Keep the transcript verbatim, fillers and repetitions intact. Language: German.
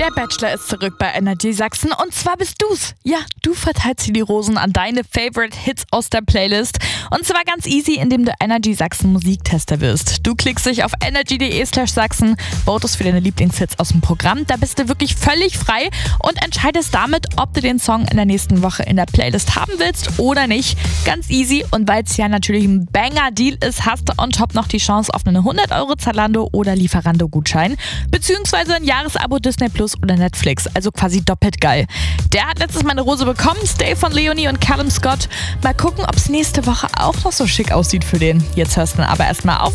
Der Bachelor ist zurück bei Energy Sachsen und zwar bist du's. Ja, du verteilst hier die Rosen an deine Favorite Hits aus der Playlist. Und zwar ganz easy, indem du Energy Sachsen Musiktester wirst. Du klickst dich auf energy.de slash Sachsen, votest für deine Lieblingshits aus dem Programm. Da bist du wirklich völlig frei und entscheidest damit, ob du den Song in der nächsten Woche in der Playlist haben willst oder nicht. Ganz easy, und weil es ja natürlich ein Banger-Deal ist, hast du on top noch die Chance auf einen hundert Euro Zalando oder Lieferando-Gutschein, beziehungsweise ein Jahresabo Disney Plus oder Netflix, also quasi doppelt geil. Der hat letztes Mal eine Rose bekommen, Stay von Leonie und Callum Scott. Mal gucken, ob es nächste Woche auch noch so schick aussieht für den. Jetzt hörst du aber erstmal auf